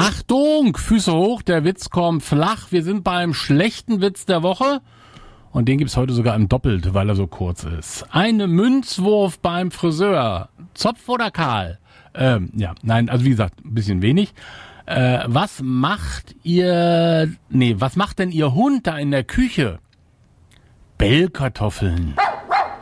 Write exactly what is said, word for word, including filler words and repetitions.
Achtung, Füße hoch, der Witz kommt flach. Wir sind beim schlechten Witz der Woche. Und den gibt's heute sogar im Doppelt, weil er so kurz ist. Ein Münzwurf beim Friseur. Zopf oder kahl? Ähm, ja, nein, also wie gesagt, ein bisschen wenig. Äh, was macht ihr, nee, was macht denn Ihr Hund da in der Küche? Bellkartoffeln.